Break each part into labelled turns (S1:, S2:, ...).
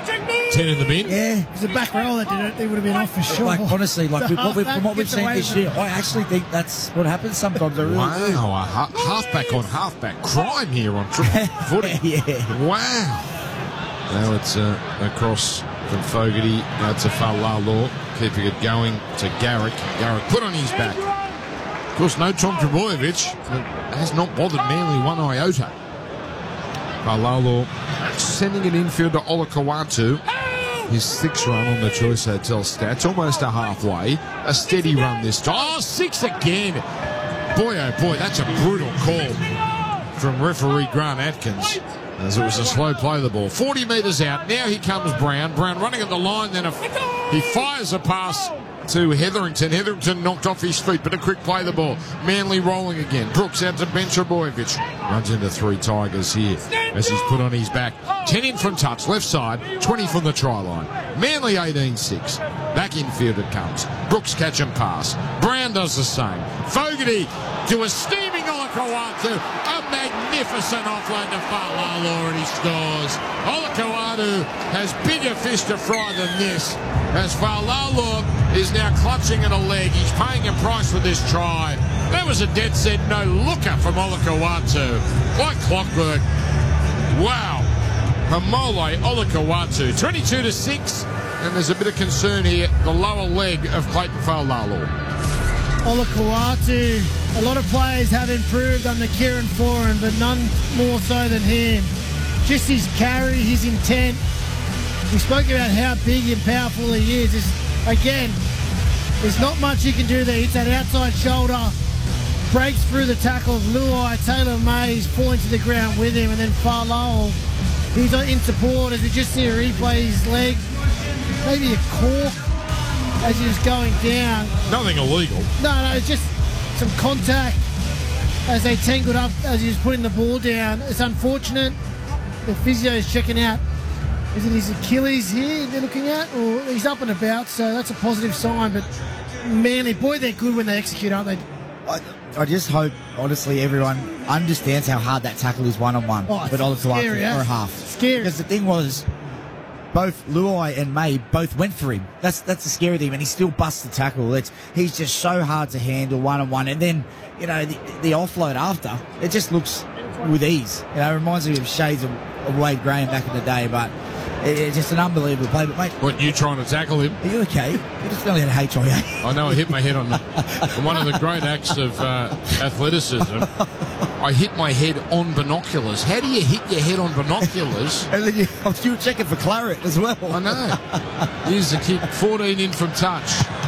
S1: 10 in the bin.
S2: Yeah, it was a back row that did it. It would have been off for sure.
S3: Like, honestly, like from what we've
S2: Gets
S3: seen
S2: away
S3: this
S2: with
S3: year, I actually think that's what happens sometimes. I really do.
S1: Wow, halfback on halfback crime here on triple footy.
S3: Yeah.
S1: Wow. Now it's across from Fogarty. Now to Falalo, keeping it going to Garrick. Garrick put on his back. Of course, no Tom Trbojevic. Has not bothered Manly one iota. Falalo sending it infield to Olakau'atu. His 6th run on the Choice Hotel stats, almost a halfway. A steady run this time. Oh, 6 again. Boy, oh boy, that's a brutal call from referee Grant Atkins, as it was a slow play of the ball. 40 metres out. Now here comes Brown. Brown running at the line. Then he fires a pass to Hetherington. Hetherington knocked off his feet, but a quick play of the ball. Manly rolling again. Brooks out to Ben Trbojevic. Runs into 3 Tigers here as he's put on his back. 10 in from touch, left side, 20 from the try line. Manly 18-6. Back infield it comes. Brooks catch and pass. Brown does the same. Fogarty to a steaming Olakau'atu. A magnificent offload to Falalo, and he scores. Olakau'atu has bigger fish to fry than this, as Falalo is now clutching at a leg. He's paying a price for this try. That was a dead set no-looker from Olakau'atu. Like clockwork. Wow. Hamole Olakau'atu. 22-6. And there's a bit of concern here. The lower leg of Clayton Falalo.
S2: Olakau'atu. A lot of players have improved under Kieran Foran, but none more so than him. Just his carry, his intent. We spoke about how big and powerful he is. Again, there's not much he can do there. It's that outside shoulder, breaks through the tackle of Luai. Taylor Mays falling to the ground with him, and then Falalo, he's in support as we just see a replay. His leg, maybe a cork as he was going down.
S1: Nothing illegal.
S2: No, it's just some contact as they tangled up as he was putting the ball down. It's unfortunate. The physio is checking out. Is it his Achilles here they're looking at? Or he's up and about, so that's a positive sign. But Manly, boy, they're good when they execute, aren't they?
S3: I just hope, honestly, everyone understands how hard that tackle is one-on-one.
S2: Oh,
S3: But Olakau'atu
S2: scary,
S3: or a half.
S2: Scary.
S3: Because the thing was, both Luai and May both went for him. That's the scary thing, and he still busts the tackle. He's just so hard to handle one-on-one. And then, the offload after, it just looks with ease. It reminds me of shades of Wade Graham back in the day, but it's just an unbelievable play. But, mate...
S1: What, you trying to tackle him?
S3: Are you okay? You just nearly had HIA.
S1: I know, I hit my head on one of the great acts of athleticism. I hit my head on binoculars. How do you hit your head on binoculars?
S3: And then you were checking for claret as well.
S1: I know. Here's the kick, 14 in from touch.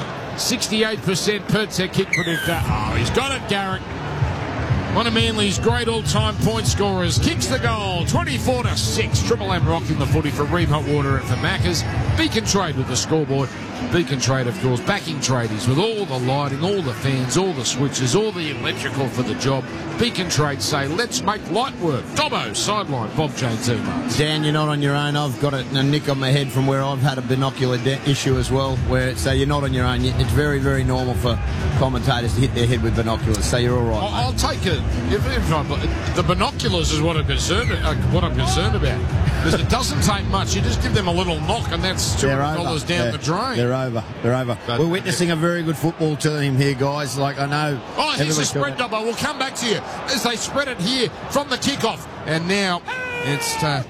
S1: 68% per kick predictor. Oh, he's got it, Garrick. One of Manly's great all-time point scorers kicks the goal, 24-6. Triple M rocking the footy for Ream Hot Water and for Macca's. Beacon Trade with the scoreboard. Beacon Trade, of course, backing tradies with all the lighting, all the fans, all the switches, all the electrical for the job. Beacon Trade say, let's make light work. Dobbo, sideline, Bob James Emails.
S4: Dan, you're not on your own. I've got a nick on my head from where I've had a binocular issue as well, so you're not on your own. It's very, very normal for commentators to hit their head with binoculars, so you're all right.
S1: I'll take it. The binoculars is what I'm concerned about. Because it doesn't take much. You just give them a little knock, and that's $200 down the drain.
S4: They're over. But we're witnessing a very good football team here, guys. Like, I know.
S1: Oh, here's a spread, Dobbo. We'll come back to you as they spread it here from the kickoff. And now it's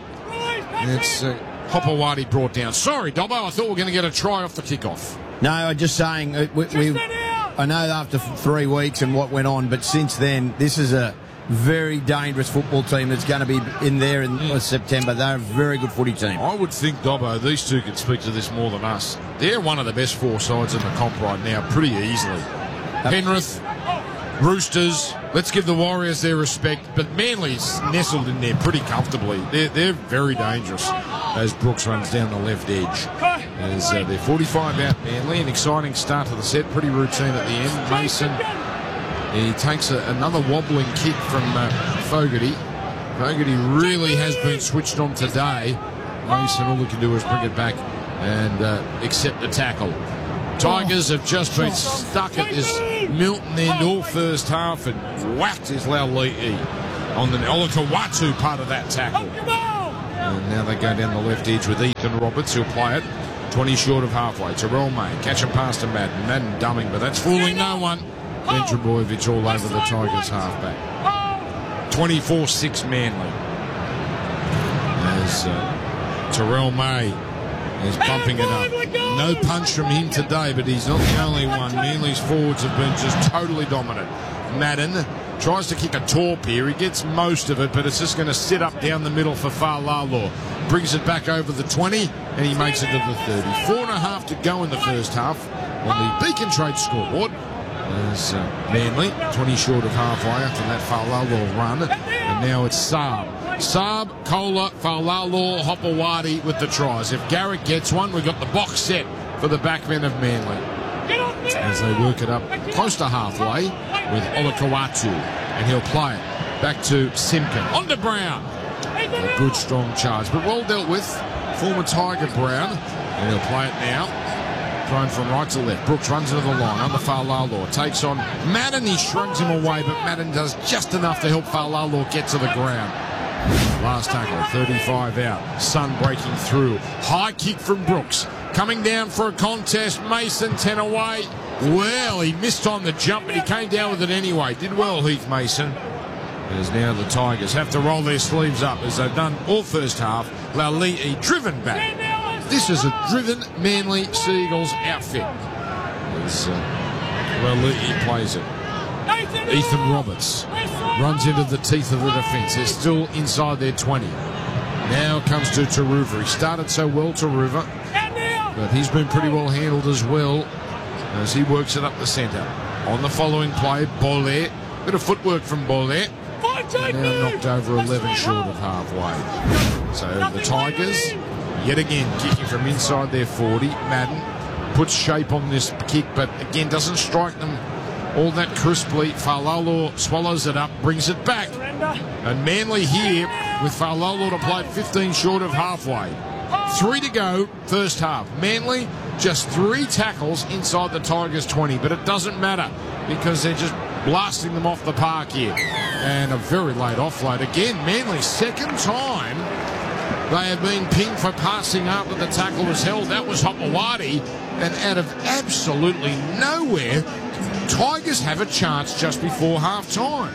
S1: Hopewadi brought down. Sorry, Dobbo. I thought we were going to get a try off the kickoff.
S4: No, I'm just saying. I know after 3 weeks and what went on, but since then, this is a very dangerous football team that's going to be in there in September. They're a very good footy team.
S1: I would think, Dobbo, these two can speak to this more than us. They're one of the best 4 sides in the comp right now, pretty easily. Penrith, Roosters, let's give the Warriors their respect, but Manly's nestled in there pretty comfortably. They're very dangerous as Brooks runs down the left edge. As they're 45 out, Manly. An exciting start to the set, pretty routine at the end. Mason, he takes another wobbling kick from Fogarty. Fogarty really has been switched on today. Mason, all he can do is bring it back and accept the tackle. Tigers have just been stuck at this Milton end all first half and whacked his Lauliti on the Olakau'atu part of that tackle. And now they go down the left edge with Ethan Roberts, who'll play it. 20 short of halfway. Terrell May, catch him past to Madden. Madden dumbing, but that's fooling no one. Ben Trebojevic all over the Tigers halfback. 24-6 Manly. As Terrell May is bumping it up. No punch from him today, but he's not the only one. Manly's forwards have been just totally dominant. Madden tries to kick a torp here. He gets most of it, but it's just going to sit up down the middle for Fa'alalo. Brings it back over the 20, and he makes it to the 30. 4.5 to go in the first half on the Beacon Trade scoreboard. There's Manly, 20 short of halfway after that Fa'alalo run. And now it's Saab. Saab, Kohler, Fa'alalo, Hopewadi with the tries. If Garrick gets one, we've got the box set for the backmen of Manly. As they work it up close to halfway with Olakawatu. And he'll play it back to Simpkin. On to Brown. A good, strong charge, but well dealt with. Former Tiger Brown. And he'll play it now. Thrown from right to left. Brooks runs into the line under Fa'alalo. Takes on Madden. He shrugs him away, but Madden does just enough to help Fa'alalo get to the ground. Last tackle, 35 out. Sun breaking through. High kick from Brooks. Coming down for a contest. Mason, 10 away. Well, he missed on the jump, but he came down with it anyway. Did well, Heath Mason. As now the Tigers have to roll their sleeves up as they've done all first half. Laulii driven back. This is a driven Manly Seagulls outfit. As Laulii plays it. Ethan Roberts runs into the teeth of the defence. They're still inside their 20. Now comes to Taruva. He started so well, Taruva, but he's been pretty well handled as well as he works it up the centre. On the following play, Bolet. Bit of footwork from Bolet. Now knocked over 11 short of halfway. So the Tigers, yet again, kicking from inside their 40. Madden puts shape on this kick, but again doesn't strike them all that crisply. Fa'alalo swallows it up, brings it back. And Manly here with Fa'alalo to play 15 short of halfway. 3 to go, first half. Manly, just 3 tackles inside the Tigers' 20, but it doesn't matter because they're just blasting them off the park here. And a very late offload. Again, Manly's second time they have been pinged for passing after the tackle was held. That was Hopewadi. And out of absolutely nowhere, Tigers have a chance just before half-time.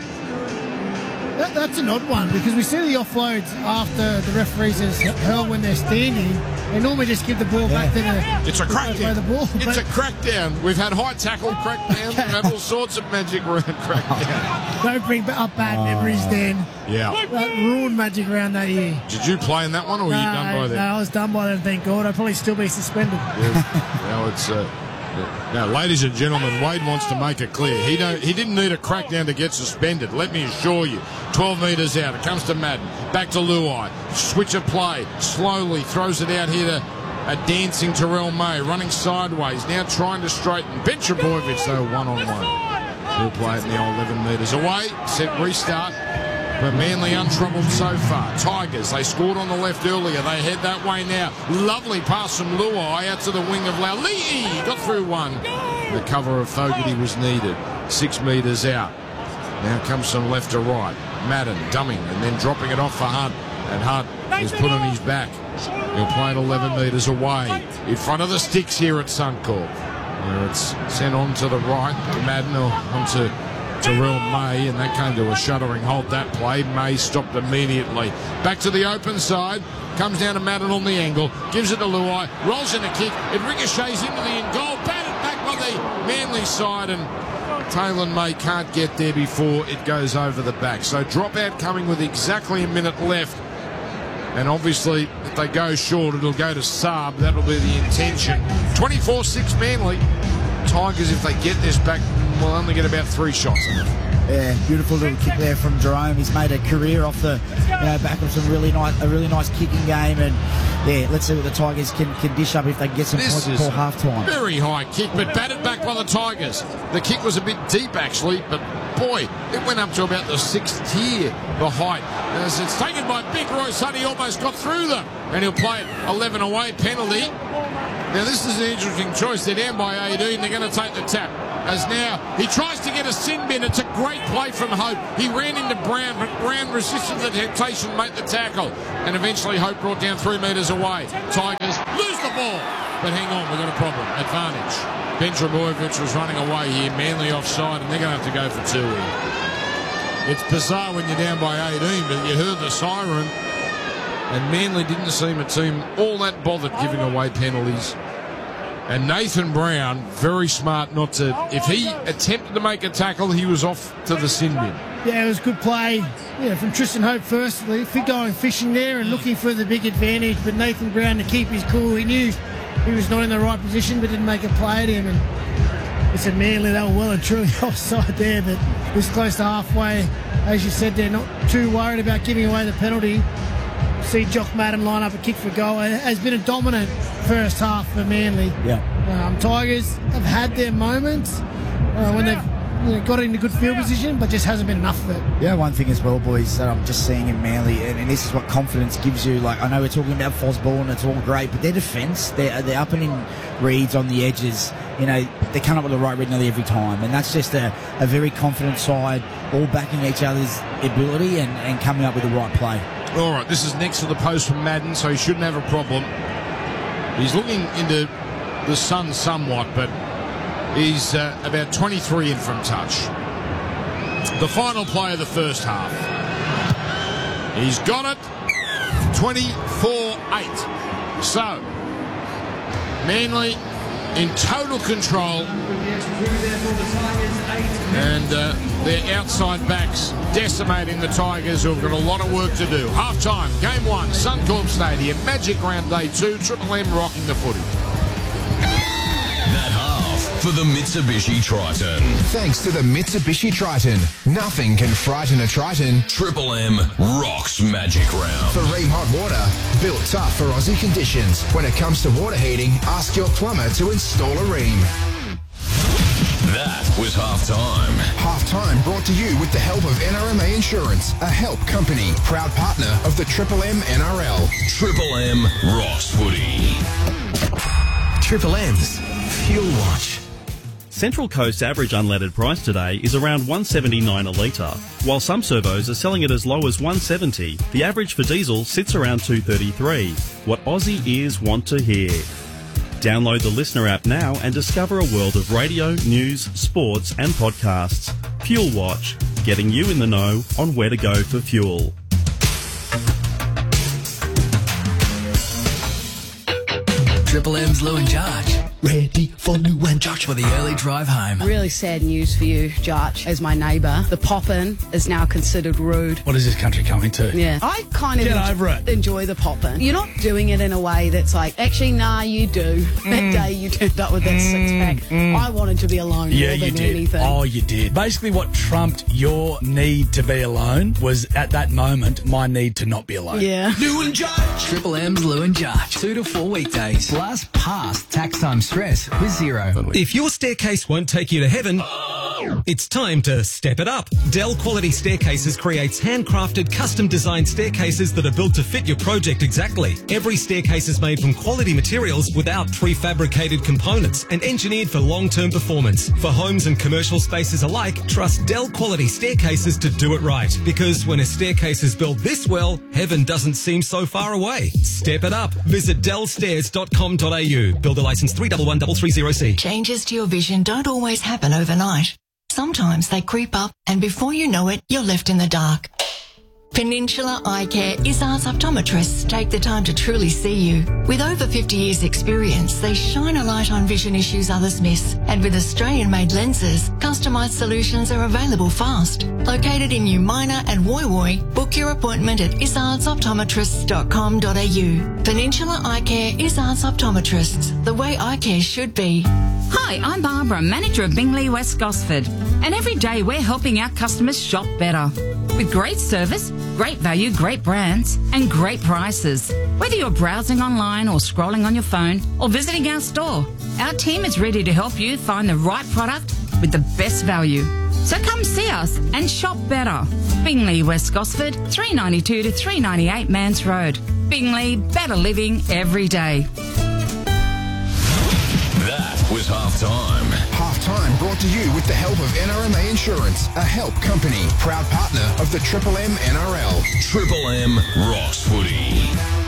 S2: That's an odd one because we see the offloads after the referees hurl when they're standing. They normally just give the ball back to the...
S1: It's a crackdown.
S2: The ball,
S1: it's a crackdown. We've had high tackle crackdown. We've had all sorts of Magic Round crackdown.
S2: Don't bring up bad memories, Dan.
S1: Yeah.
S2: That ruined Magic Round that year.
S1: Did you play in that one or were you done by then?
S2: No, I was done by then, thank God. I'd probably still be suspended.
S1: Yes. Now it's... Now, ladies and gentlemen, Wade wants to make it clear. He didn't need a crackdown to get suspended, let me assure you. 12 metres out. It comes to Madden. Back to Luai. Switch of play. Slowly throws it out here to a dancing Terrell May. Running sideways. Now trying to straighten. Ben Trebojevic, though, one-on-one. He'll play it now 11 metres away. Set restart. But Manly untroubled so far. Tigers, they scored on the left earlier. They head that way now. Lovely pass from Luai out to the wing of Laulii. Got through one. The cover of Fogarty was needed. 6 metres out. Now comes from left to right. Madden dumbing and then dropping it off for Hunt. And Hunt is put on his back. He'll play it 11 metres away. In front of the sticks here at Suncorp. Where it's sent on to the right. Madden onto Terrell May, and that came to a shuddering halt, that play. May stopped immediately. Back to the open side. Comes down to Madden on the angle. Gives it to Luai. Rolls in a kick. It ricochets into the end goal. Batted back by the Manly side, and Taylor May can't get there before it goes over the back. So dropout coming with exactly a minute left. And obviously, if they go short, it'll go to Saab. That'll be the intention. 24-6 Manly. Tigers, if they get this back, will only get about 3 shots.
S3: Yeah, beautiful little kick there from Jerome. He's made a career off the back of a really nice kicking game, and yeah, let's see what the Tigers can dish up if they can get some points before half time.
S1: Very high kick, but batted back by the Tigers. The kick was a bit deep actually, but boy, it went up to about the 6th tier, the height. As it's taken by Big Roy Sun, he almost got through them. And he'll play it 11 away, penalty. Now, this is an interesting choice. They're down by 18. They're going to take the tap. As now, he tries to get a sin bin. It's a great play from Hope. He ran into Brown, but Brown resisted the temptation to make the tackle. And eventually, Hope brought down 3 metres away. Tigers lose the ball. But hang on, we've got a problem. Advantage. Ben Trebojevic was running away here. Manly offside, and they're going to have to go for 2 here. It's bizarre when you're down by 18, but you heard the siren. And Manly didn't seem a team all that bothered giving away penalties. And Nathan Brown, very smart not to... If he attempted to make a tackle, he was off to the sin bin.
S2: Yeah, it was good play from Tristan Hope firstly. Going fishing there and looking for the big advantage. But Nathan Brown, to keep his cool, he knew he was not in the right position but didn't make a play at him. And it's a Manly, they were well and truly offside there. But this close to halfway, as you said, they're not too worried about giving away the penalty. See Jock Madden line up a kick for goal. It has been a dominant first half for Manly.
S3: Yeah.
S2: Tigers have had their moments when they've got into good field position, but just hasn't been enough of it.
S3: Yeah, one thing as well, boys, that I'm just seeing in Manly, and this is what confidence gives you. Like, I know we're talking about Fosball and it's all great, but their defence, they're up and in reads on the edges. You know, they come up with the right read nearly every time, and that's just a very confident side, all backing each other's ability and coming up with the right play.
S1: All right, this is next to the post from Madden, so he shouldn't have a problem. He's looking into the sun somewhat, but he's about 23 in from touch. The final play of the first half. He's got it. 24-8. So, Manly in total control. And their outside backs decimating the Tigers, who have got a lot of work to do. Half-time, Game 1, Suncorp Stadium, Magic Round Day 2, Triple M rocking the footy.
S5: That half for the Mitsubishi Triton.
S6: Thanks to the Mitsubishi Triton. Nothing can frighten a Triton.
S5: Triple M rocks Magic Round.
S6: For Ream Hot Water, built tough for Aussie conditions. When it comes to water heating, ask your plumber to install a Ream.
S5: That was half-time.
S6: Half-time brought to you with the help of NRMA Insurance, a help company, proud partner of the Triple M NRL.
S5: Triple M rocks footy.
S6: Triple M's Fuel Watch.
S7: Central Coast's average unleaded price today is around $1.79 a litre. While some servos are selling it as low as $1.70, the average for diesel sits around $2.33. What Aussie ears want to hear. Download the Listener app now and discover a world of radio, news, sports and podcasts. Fuel Watch, getting you in the know on where to go for fuel.
S8: Triple M's Lou and Jarge.
S6: Ready for Lou and Jarge
S8: for the early drive home.
S9: Really sad news for you, Jarge. As my neighbour, the pop-in is now considered rude.
S10: What is this country coming to?
S9: Yeah. I kind of enjoy the pop-in. You're not doing it in a way that's like, actually, nah, you do. That day you turned up with that six-pack. I wanted to be alone more than anything.
S10: Oh, you did. Basically what trumped your need to be alone was, at that moment, my need to not be alone.
S9: Yeah.
S8: Lou and Jarge. Triple M's Lou and Jarge. 2 to 4 weekdays. Plus past tax time stress with zero.
S11: If your staircase won't take you to heaven, it's time to step it up. Dell Quality Staircases creates handcrafted, custom-designed staircases that are built to fit your project exactly. Every staircase is made from quality materials without prefabricated components and engineered for long-term performance. For homes and commercial spaces alike, trust Dell Quality Staircases to do it right. Because when a staircase is built this well, heaven doesn't seem so far away. Step it up. Visit dellstairs.com.au. Builder license 311330C.
S12: Changes to your vision don't always happen overnight. Sometimes they creep up, and before you know it, you're left in the dark. Peninsula Eye Care Izzard's optometrists take the time to truly see you. With over 50 years' experience, they shine a light on vision issues others miss. And with Australian-made lenses, customised solutions are available fast. Located in New Minor and Woy Woy, book your appointment at izardsoptometrists.com.au. Peninsula Eye Care Izzard's optometrists, the way eye care should be.
S13: Hi, I'm Barbara, manager of Bingley West Gosford. And every day we're helping our customers shop better. With great service, great value, great brands, and great prices. Whether you're browsing online or scrolling on your phone or visiting our store, our team is ready to help you find the right product with the best value. So come see us and shop better. Bingley, West Gosford, 392 to 398 Mans Road. Bingley, better living every day.
S5: That was halftime.
S6: Halftime brought to you with the help of NRMA Insurance, a help company, proud partner of the Triple M NRL.
S5: Triple M Rocks Footy.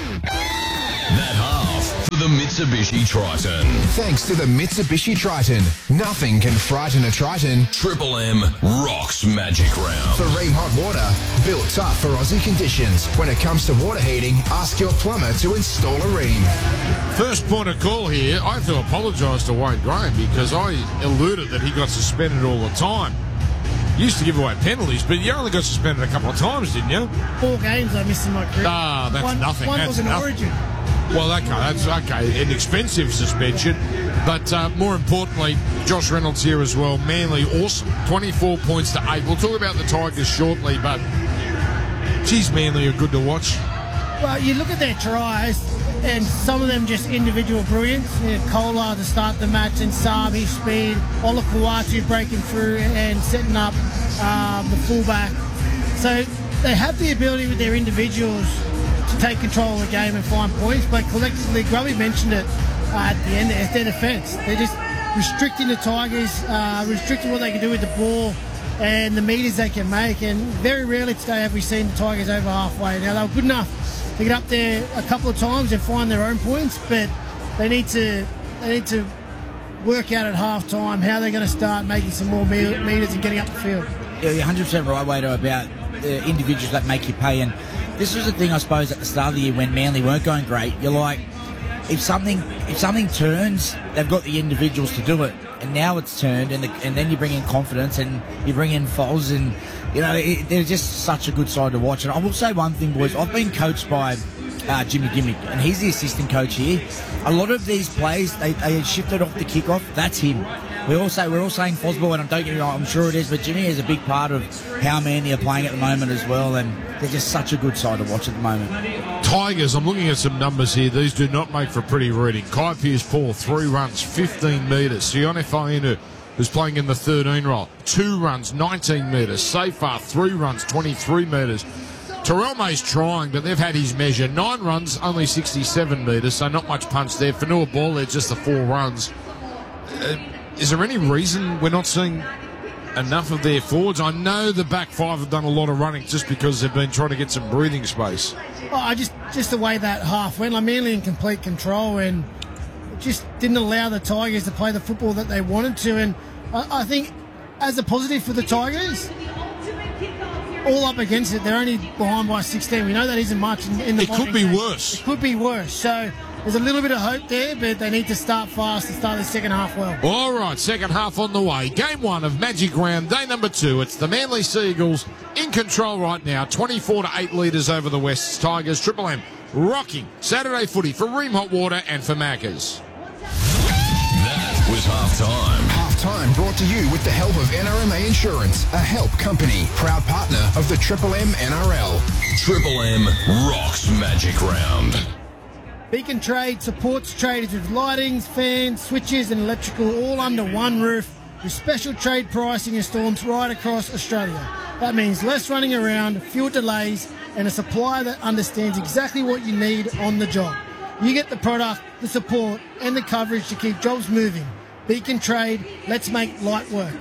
S5: That half for the Mitsubishi Triton.
S6: Thanks to the Mitsubishi Triton. Nothing can frighten a Triton.
S5: Triple M Rocks Magic Round.
S6: For Ream Hot Water, built tough for Aussie conditions. When it comes to water heating, ask your plumber to install a Ream.
S1: First point of call here, I have to apologise to Wayne Graham because I alluded that he got suspended all the time. Used to give away penalties, but you only got suspended a couple of times, didn't you?
S2: 4 games I missed in my career.
S1: Ah, that's nothing.
S2: One
S1: That's
S2: was an
S1: nothing.
S2: Origin.
S1: Well, okay, that's okay. An expensive suspension. But more importantly, Josh Reynolds here as well. Manly, awesome. 24 points to 8. We'll talk about the Tigers shortly, but geez, Manly are good to watch.
S2: Well, you look at their tries, and some of them just individual brilliance. You know, Kolar to start the match, and Saab, his speed, Ola Kawatu breaking through and setting up the fullback. So they have the ability with their individuals to take control of the game and find points, but collectively, Grubby mentioned it at the end, it's their defence. They're just restricting the Tigers, restricting what they can do with the ball and the metres they can make, and very rarely today have we seen the Tigers over halfway. Now, they were good enough to get up there a couple of times and find their own points, but they need to work out at half time how they're going to start making some more metres and getting up the field.
S3: Yeah, you're 100% right, Wado, about the individuals that make you pay. And this was the thing, I suppose, at the start of the year when Manly weren't going great. You're like, if something turns, they've got the individuals to do it. And now it's turned, and then you bring in confidence, and you bring in Foles, and you know they're just such a good side to watch. And I will say one thing, boys. I've been coached by Jimmy Dimmick, and he's the assistant coach here. A lot of these plays, they shifted off the kickoff. That's him. We're all saying Fosball, and don't get me wrong, I'm sure it is, but Jimmy is a big part of how Manly are playing at the moment as well, and they're just such a good side to watch at the moment.
S1: Tigers, I'm looking at some numbers here. These do not make for pretty reading. Kai Pearce-Paul, 3 runs, 15 metres. Sione Fainu, who's playing in the 13 role, 2 runs, 19 metres. Safar, 3 runs, 23 metres. Terrell May's trying, but they've had his measure. 9 runs, only 67 metres, so not much punch there. Fanua Ball, they're just the 4 runs. Is there any reason we're not seeing enough of their forwards? I know the back 5 have done a lot of running just because they've been trying to get some breathing space.
S2: Oh, just the way that half went, like Manly in complete control, and just didn't allow the Tigers to play the football that they wanted to. And I think as a positive for the Tigers, all up against it, they're only behind by 16. We know that isn't much in the.
S1: It could be worse.
S2: It could be worse. So there's a little bit of hope there, but they need to start fast and start the second half well.
S1: All right, second half on the way. Game 1 of Magic Round, day number 2. It's the Manly Seagulls in control right now. 24 to 8 leaders over the West Tigers. Triple M rocking Saturday footy for Ream Hot Water and for Maccas.
S5: That was halftime.
S6: Halftime brought to you with the help of NRMA Insurance, a help company, proud partner of the Triple M NRL.
S5: Triple M rocks Magic Round.
S2: Beacon Trade supports traders with lightings, fans, switches and electrical all under one roof with special trade pricing and storms right across Australia. That means less running around, fewer delays and a supplier that understands exactly what you need on the job. You get the product, the support and the coverage to keep jobs moving. Beacon Trade, let's make light work.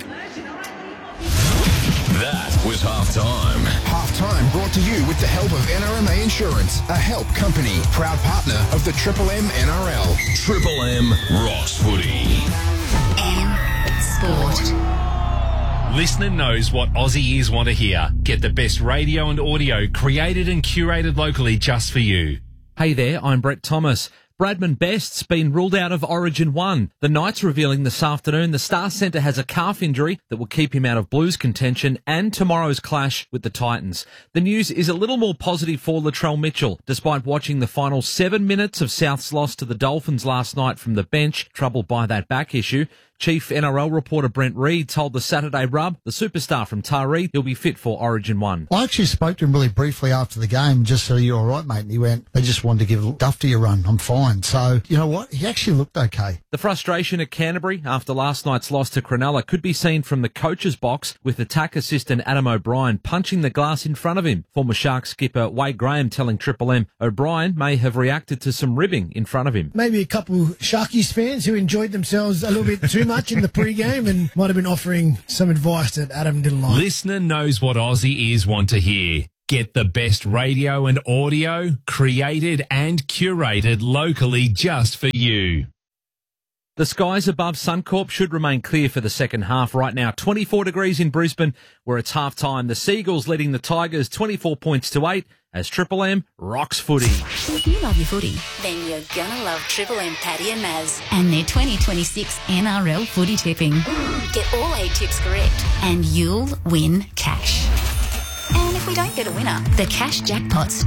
S5: That was halftime.
S6: Halftime brought to you with the help of NRMA Insurance, a help company, proud partner of the Triple M NRL.
S5: Triple M rocks footy.
S14: M Sport.
S11: Listener knows what Aussie ears want to hear. Get the best radio and audio created and curated locally just for you.
S15: Hey there, I'm Brett Thomas. Bradman Best's been ruled out of Origin 1. The Knights revealing this afternoon the Star Centre has a calf injury that will keep him out of Blues contention and tomorrow's clash with the Titans. The news is a little more positive for Latrell Mitchell. Despite watching the final 7 minutes of South's loss to the Dolphins last night from the bench, troubled by that back issue, Chief NRL reporter Brent Reid told the Saturday Rub, the superstar from Taree, he'll be fit for Origin 1.
S16: I actually spoke to him really briefly after the game, just so you're all right, mate. And he went, they just wanted to give Dufty a run. I'm fine. So, you know what? He actually looked okay.
S15: The frustration at Canterbury after last night's loss to Cronulla could be seen from the coach's box, with attack assistant Adam O'Brien punching the glass in front of him. Former Sharks skipper Wade Graham telling Triple M O'Brien may have reacted to some ribbing in front of him.
S2: Maybe a couple Sharkies fans who enjoyed themselves a little bit too much in the pre-game and might have been offering some advice that Adam didn't like.
S17: Listener knows what Aussie ears want to hear. Get the best radio and audio created and curated locally just for you.
S15: The skies above Suncorp should remain clear for the second half. Right now, 24 degrees in Brisbane, where it's half-time. The Seagulls leading the Tigers 24 points to 8 as Triple M rocks footy.
S14: If you love your footy, then you're gonna love Triple M Paddy and Maz and their 2026 NRL footy tipping. Get all 8 tips correct and you'll win cash. And if we don't get a winner, the cash jackpot's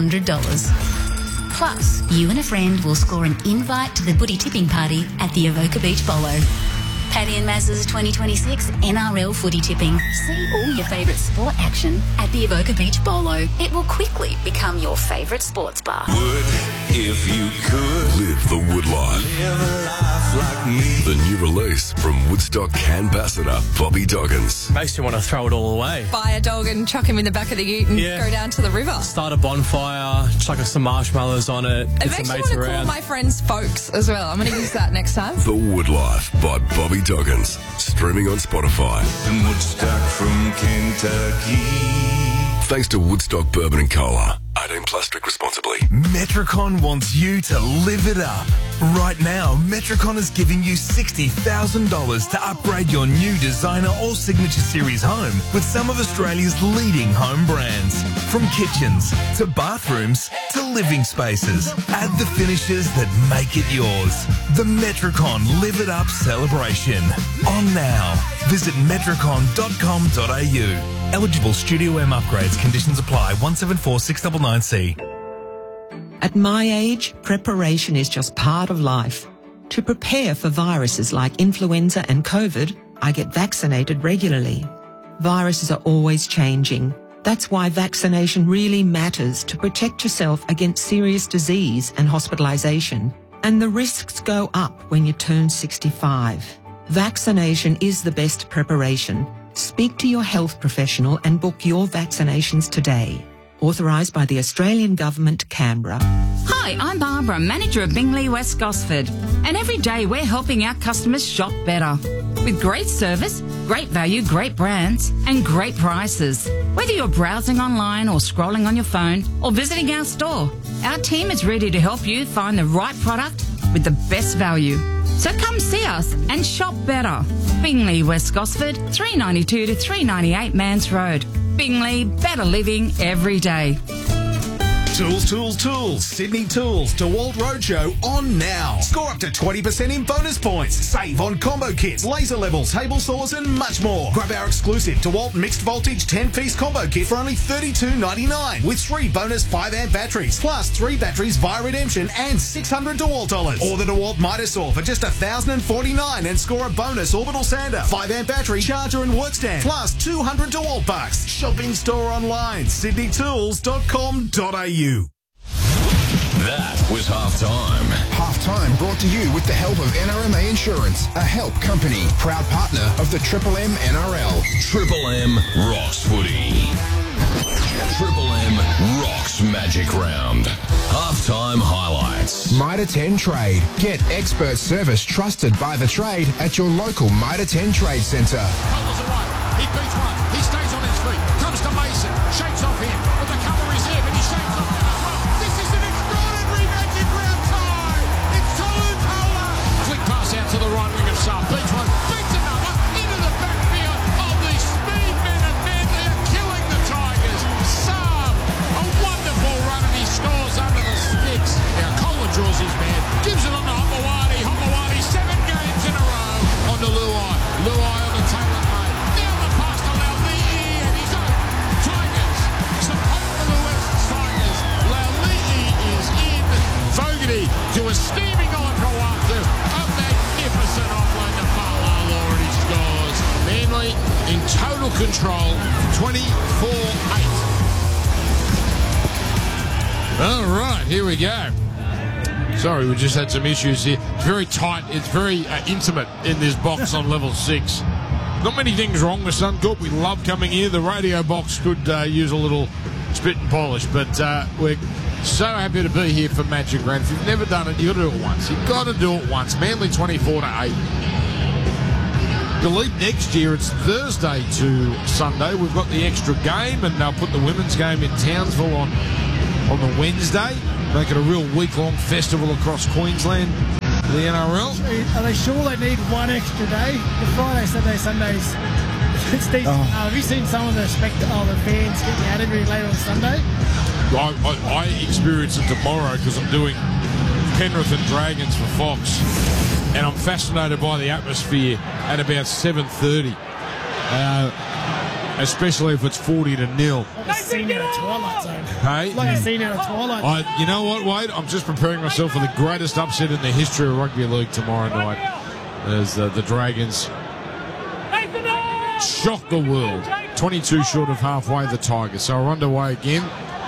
S14: $200. Plus, you and a friend will score an invite to the footy tipping party at the Avoca Beach Bolo. Paddy and Maz's 2026 NRL footy tipping. See all your favourite sport action at the Avoca Beach Bolo. It will quickly become your favourite sports bar.
S5: Would if you could live the wood life. Live a life like me. The new release from Woodstock ambassador Bobby Doggins.
S18: Makes you want to throw it all away.
S19: Buy a dog and chuck him in the back of the ute and go down to the river.
S18: Start a bonfire, chuck some marshmallows on it,
S19: It
S18: get
S19: makes
S18: some
S19: me
S18: mates
S19: want to call
S18: around.
S19: my friends folks as well. I'm going to use that next time.
S5: The Wood Life by Bobby Doggins. Streaming on Spotify. In Woodstock from Kentucky. Thanks to Woodstock Bourbon and Cola. 18 plus, drink responsibly.
S20: Metricon wants you to live it up. Right now, Metricon is giving you $60,000 to upgrade your new designer or signature series home with some of Australia's leading home brands. From kitchens to bathrooms to living spaces. Add the finishes that make it yours. The Metricon Live It Up celebration. On now. Visit metricon.com.au. Eligible Studio M upgrades. Conditions apply. 174699C.
S21: At my age, preparation is just part of life. To prepare for viruses like influenza and COVID, I get vaccinated regularly. Viruses are always changing. That's why vaccination really matters to protect yourself against serious disease and hospitalisation. And the risks go up when you turn 65. Vaccination is the best preparation. Speak to your health professional and book your vaccinations today. Authorised by the Australian Government, Canberra.
S13: Hi, I'm Barbara, manager of Bingley West Gosford. And every day we're helping our customers shop better. With great service, great value, great brands, and great prices. Whether you're browsing online or scrolling on your phone or visiting our store, our team is ready to help you find the right product with the best value. So come see us and shop better. Bingley West Gosford, 392 to 398 Mans Road. Bingley, better living every day.
S22: Tools, Tools, Tools. Sydney Tools. DeWalt Roadshow on now. Score up to 20% in bonus points. Save on combo kits, laser levels, table saws and much more. Grab our exclusive DeWalt mixed voltage 10-piece combo kit for only $32.99 with 3 bonus 5-amp batteries plus 3 batteries via redemption and $600 DeWalt dollars. Or the DeWalt Mitosaur for just $1,049 and score a bonus orbital sander, 5-amp battery, charger and work stand plus $200 DeWalt bucks. Shop in store online, sydneytools.com.au.
S5: That was halftime.
S6: Halftime brought to you with the help of NRMA Insurance, a help company, proud partner of the Triple M NRL.
S5: Triple M rocks footy. Triple M rocks Magic Round. Halftime highlights.
S6: Mitre 10 Trade. Get expert service trusted by the trade at your local Mitre 10 Trade Centre.
S1: He beats one. He stays on his feet. Comes to Mason. Shakes off him. But the cover is here, but he shakes off him as well. This is an extraordinary Magic Round tie. It's Tolupola. Flick pass out to the right wing of Saab. Beats one. Beats another. Into the backfield of the speed men of Manly. Are killing the Tigers. Saab. A wonderful run and he scores under the sticks. Now Cola draws his man. Gives it on to Homawadi. Homawadi 7 games in a row. On to Luai. Luai on the tail of May. Down the pass to Laulii and he's on. Tigers. Some hope for the West Tigers. Laulii is in. Fogarty to a steaming on Kawatu. A magnificent offload to Farwell. total control, 24-8. All right, here we go. Sorry, we just had some issues here. It's very tight. It's very intimate in this box on level 6. Not many things wrong with Suncorp. We love coming here. The radio box could use a little spit and polish, but we're so happy to be here for Magic Round. If you've never done it, you've got to do it once. You've got to do it once. Manly 24-8. I believe next year it's Thursday to Sunday. We've got the extra game, and they'll put the women's game in Townsville on the Wednesday. Make it a real week-long festival across Queensland. The NRL.
S2: Are they sure they need one extra day? The Friday, Saturday, Sundays. It's decent. Have you seen some of the fans getting out of it later on Sunday?
S1: I experience it tomorrow because I'm doing Penrith and Dragons for Fox, and I'm fascinated by the atmosphere at about 7:30, especially if it's 40-0.
S2: Like a scene out of Twilight Zone.
S1: Hey?
S2: Like a scene out of Twilight Zone.
S1: You know what, Wade? I'm just preparing myself for the greatest upset in the history of rugby league tomorrow night, as the Dragons shock the world. 22 short of halfway, the Tigers. So we're underway again.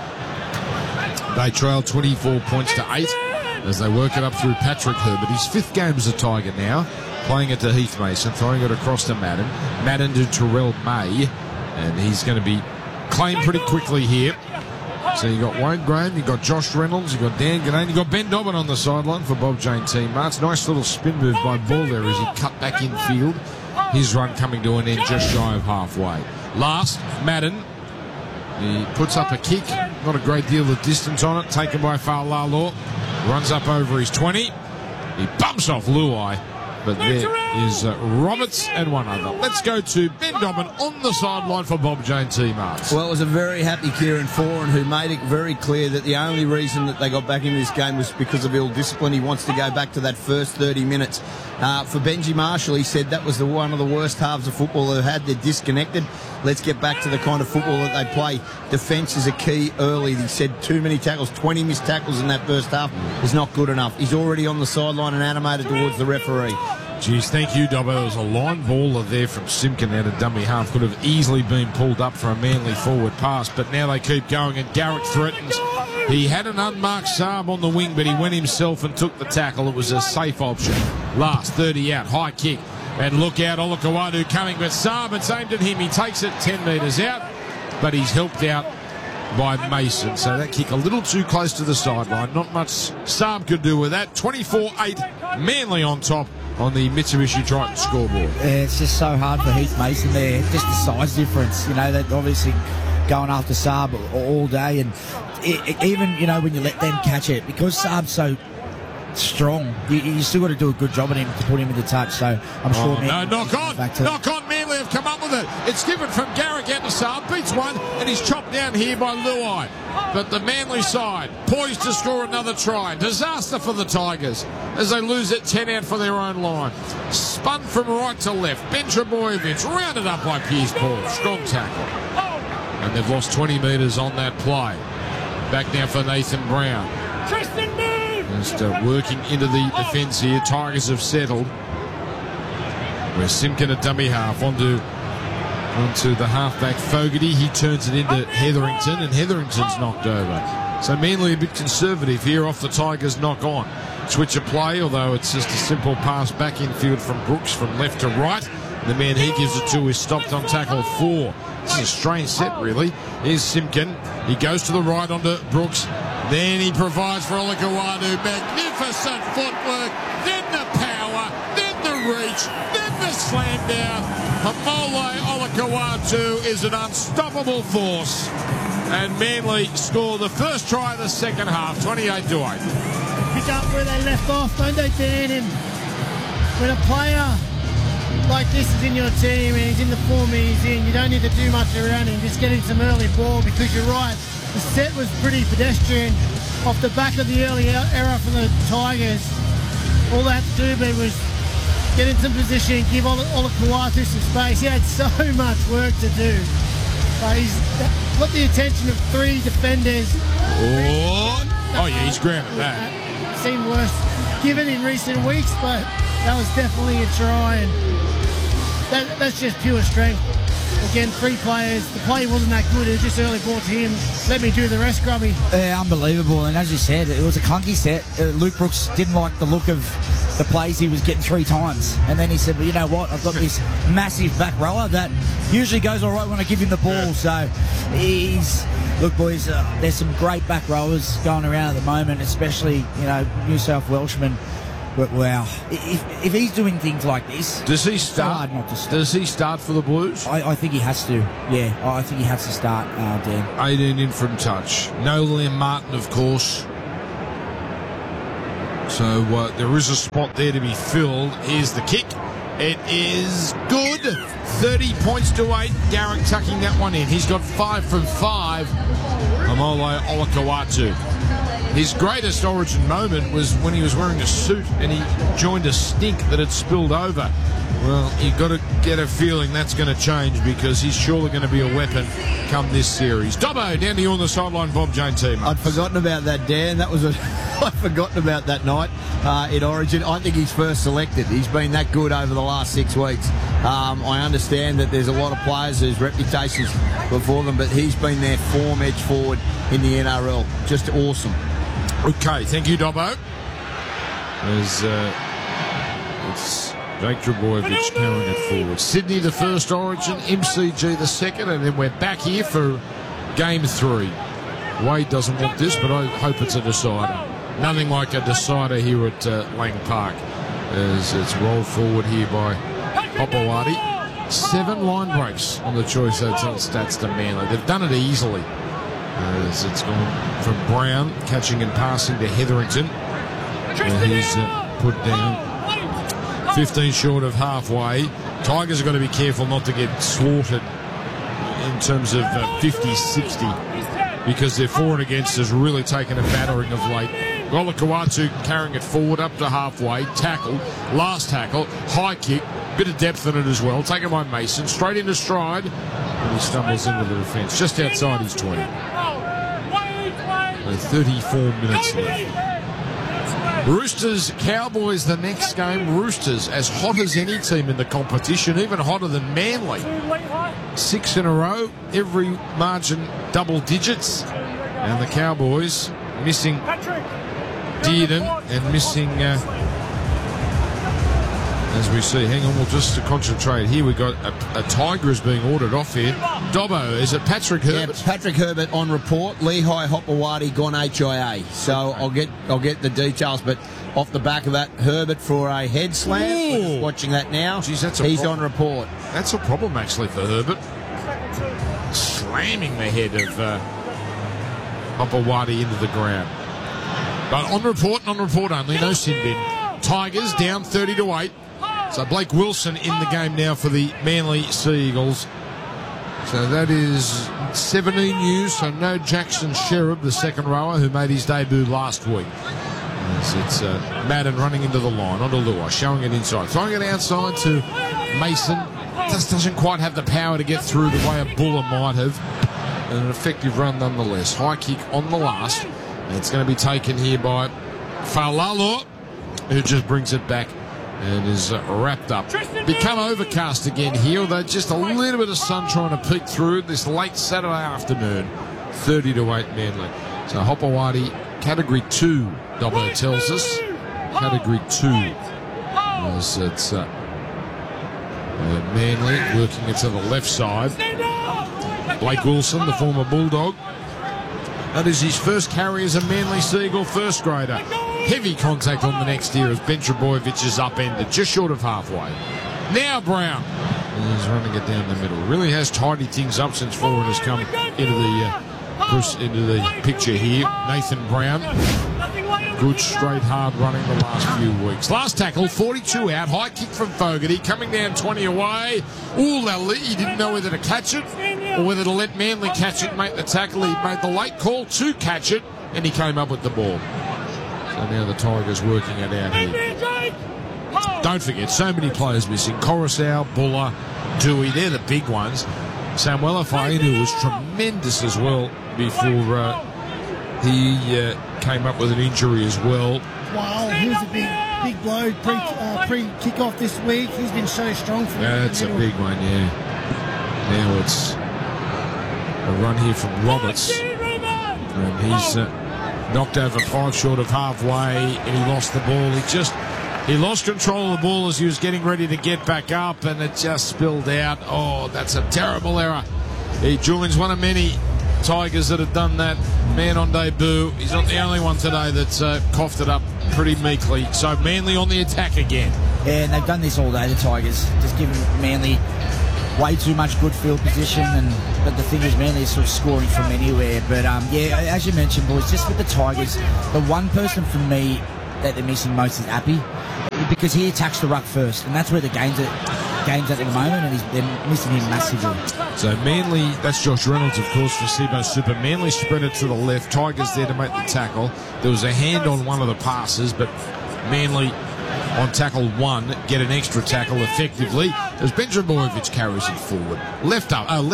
S1: They trail 24 points to 8 as they work it up through Patrick Herbert. His 5th game as a Tiger now, playing it to Heath Mason, throwing it across to Madden. Madden to Terrell May, and he's going to be claimed pretty quickly here. So you got Wayne Graham, you got Josh Reynolds, you got Dan Ganane, you got Ben Dobbin on the sideline for Bob Jane Team Marts. Nice little spin move by Ball there as he cut back in field. His run coming to an end just shy of halfway. Last, Madden. He puts up a kick, not a great deal of distance on it, taken by Fa'alalo. Runs up over his 20. He bumps off Luai, but there is Roberts and one other. Let's go to Ben Dobbin on the sideline for Bob Jane Team Arts.
S4: Well, it was a very happy Kieran Foran who made it very clear that the only reason that they got back in this game was because of ill discipline. He wants to go back to that first 30 minutes. For Benji Marshall, he said that was one of the worst halves of football they've had. They're disconnected. Let's get back to the kind of football that they play. Defence is a key early. He said too many tackles, 20 missed tackles in that first half is not good enough. He's already on the sideline and animated towards the referee.
S1: Geez, thank you, Dobbo. There was a line baller there from Simpkin out of dummy half. Could have easily been pulled up for a Manly forward pass, but now they keep going, and Garrick threatens. He had an unmarked Saab on the wing, but he went himself and took the tackle. It was a safe option. Last 30 out, high kick. And look out, Olakawadu coming, but Saab, it's aimed at him. He takes it 10 metres out, but he's helped out by Mason. So that kick a little too close to the sideline. Not much Saab could do with that. 24-8, Manly on top on the Mitsubishi Triton scoreboard.
S3: Yeah, it's just so hard for Heath Mason there. Just the size difference. You know, they're obviously going after Saab all day, and even, you know, when you let them catch it, because Saab's so strong, you still got to do a good job on him to put him into touch. So I'm sure.
S1: No, knock on. Manly have come up with it. It's given from Garrick out to Saab, beats one, and he's chopped down here by Luai. But the Manly side poised to score another try. Disaster for the Tigers as they lose it 10 out for their own line. Spun from right to left. Ben Trebojevic rounded up by Pierce Paul. Strong tackle. And they've lost 20 metres on that play. Back now for Nathan Brown. Just working into the defence here. Tigers have settled. Where Simpkin at dummy half onto the halfback Fogarty. He turns it into Hetherington, and Hetherington's knocked over. So Manly a bit conservative here off the Tigers knock on. Switch of play, although it's just a simple pass back infield from Brooks from left to right. The man he gives it to is stopped on tackle 4. This is a strange set, really. Here's Simpkin. He goes to the right onto Brooks. Then he provides for Olakawadu. Magnificent footwork. Then the power. Then the reach. Then the slam down. Hamole Olakawadu is an unstoppable force. And Manly score the first try of the second half, 28-8.
S2: Pick up where they left off, don't they, Dan? And when a player like this is in your team and he's in the form he's in, you don't need to do much around him. Just get him some early ball, because you're right. The set was pretty pedestrian off the back of the early error from the Tigers. All they had to do was get in some position, give Olakawatu some space. He had so much work to do. But he's got the attention of 3 defenders.
S1: Oh yeah, he's grabbing that.
S2: Seemed worse given in recent weeks, but that was definitely a try, and that's just pure strength. Again, 3 players. The play wasn't that good. It was just early ball to him. Let me do the rest, Grubby.
S3: Yeah, unbelievable. And as you said, it was a clunky set. Luke Brooks didn't like the look of the plays he was getting 3 times. And then he said, well, you know what? I've got this massive back rower that usually goes all right when I give him the ball. So look, boys, there's some great back rowers going around at the moment, especially, New South Welshmen. But wow, if he's doing things like this,
S1: does he start?
S3: Hard not to start.
S1: Does he start for the Blues?
S3: I think he has to. Yeah, I think he has to start, Dan.
S1: 18 in from touch. No Liam Martin, of course. So there is a spot there to be filled. Here's the kick. It is good. 30 points to 8. Garrick tucking that one in. He's got 5 from 5. Amole Olakau'atu. His greatest Origin moment was when he was wearing a suit and he joined a stink that had spilled over. Well, you've got to get a feeling that's going to change because he's surely going to be a weapon come this series. Dobbo, down to you on the sideline, Bob Jane team.
S4: I'd forgotten about that, Dan. I'd forgotten about that night in Origin. I think he's first selected. He's been that good over the last 6 weeks. I understand that there's a lot of players whose reputations before them, but he's been their form edge forward in the NRL. Just awesome.
S1: Okay, thank you, Dobbo. As it's Jake Trbojevic carrying it forward. Sydney the first Origin, MCG the second, and then we're back here for Game 3. Wade doesn't want this, but I hope it's a decider. Nothing like a decider here at Lang Park. As it's rolled forward here by Hopewadi. 7 line breaks on the choice hotel stats to Manly. They've done it easily. As it's gone from Brown catching and passing to Hetherington. And he's put down 15 short of halfway. Tigers have got to be careful not to get slaughtered in terms of 50-60 because their forward against has really taken a battering of late. Olakau'atu carrying it forward up to halfway. Tackle, last tackle, high kick, bit of depth in it as well. Taken by Mason, straight into stride. And he stumbles into the defence just outside his 20. 34 minutes left. Roosters, Cowboys the next game. Roosters as hot as any team in the competition, even hotter than Manly. 6 in a row, every margin double digits. And the Cowboys missing Dearden and missing, as we see, hang on, we'll just concentrate here. We've got a Tiger is being ordered off here. Dobbo, is it Patrick Herbert?
S4: Yeah, Patrick Herbert on report. Lehigh Hopewadi gone HIA. So I'll get the details, but off the back of that, Herbert for a head slam. We're just watching that now.
S1: Jeez, he's on report. That's a problem actually for Herbert. Slamming the head of Hopewadi into the ground. But on report only, no sin bin. Tigers down 30-8. So Blake Wilson in the game now for the Manly Sea Eagles. So that is 17 news. So no Jackson Sherrod, the second rower, who made his debut last week. It's Madden running into the line, onto Luai, showing it inside. Throwing it outside to Mason. Just doesn't quite have the power to get through the way a Buller might have. And an effective run nonetheless. High kick on the last. And it's going to be taken here by Falalo, who just brings it back and is wrapped up. Become overcast again here, although just a little bit of sun trying to peek through this late Saturday afternoon. 30-8 Manly. So Hopewadi, Category 2, Dobbo tells us. Category 2. As it's Manly working it to the left side. Blake Wilson, the former Bulldog. That is his first carry as a Manly Seagull first grader. Heavy contact on the next here as Ben Trbojevic is upended, just short of halfway. Now Brown. And he's running it down the middle. Really has tidied things up since forward has come into the picture here. Nathan Brown. Good straight hard running the last few weeks. Last tackle, 42 out. High kick from Fogarty. Coming down 20 away. Ooh, he didn't know whether to catch it or whether to let Manly catch it and make the tackle. He made the late call to catch it and he came up with the ball. So now the Tigers working it out here. Don't forget, so many players missing. Coruscant, Buller, Dewey, they're the big ones. Samuel Fainu was tremendous as well before he came up with an injury as well.
S2: Wow, he was a big blow pre-kickoff this week. He's been so strong for
S1: That's a big one, yeah. Now it's a run here from Roberts. And he's knocked over 5 short of halfway, and he lost the ball. He lost control of the ball as he was getting ready to get back up, and it just spilled out. Oh, that's a terrible error. He joins one of many Tigers that have done that. Man on debut. He's not the only one today that's coughed it up pretty meekly. So Manly on the attack again.
S3: Yeah, and they've done this all day, the Tigers. Just giving Manly way too much good field position, but the thing is, Manly is sort of scoring from anywhere. But yeah, as you mentioned, boys, just with the Tigers, the one person for me that they're missing most is Appy, because he attacks the ruck first, and that's where the game's at the moment, and they're missing him massively.
S1: So Manly, that's Josh Reynolds, of course, for Seabo Super. Manly spread it to the left. Tigers there to make the tackle. There was a hand on one of the passes, but Manly on tackle 1 get an extra tackle effectively as Benjamin Bojovic carries it forward. Left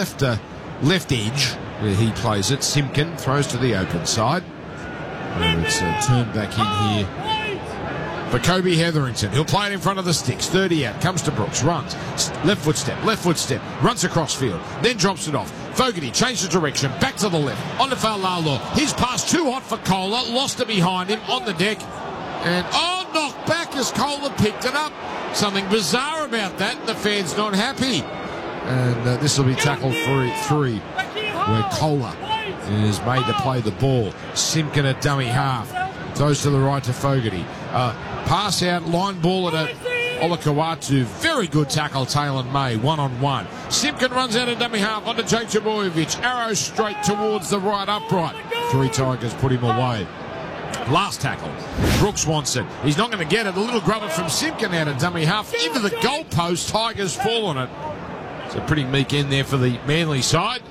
S1: edge where he plays it. Simpkin throws to the open side. And it's turned back in here for Kobe Hetherington. He'll play it in front of the sticks. 30 out. Comes to Brooks. Runs. Left foot step. Runs across field. Then drops it off. Fogarty changes direction. Back to the left. On to Faulalo. His pass too hot for Kohler. Lost it behind him on the deck. And knocked back as Kohler picked it up. Something bizarre about that. And the fan's not happy. And this will be tackle 3 where Kohler is made to play the ball. Simpkin at dummy half. Throws to the right to Fogarty. Pass out, line ball at Olakau'atu. Very good tackle, Taylor May, 1-on-1. Simpkin runs out of dummy half onto Jake Trbojevic. Arrow straight towards the right upright. 3 Tigers put him away. Last tackle. Brooks wants it. He's not going to get it. A little grubber from Simpkin out of dummy half. Into the goalpost. Tigers fall on it. It's a pretty meek end there for the Manly side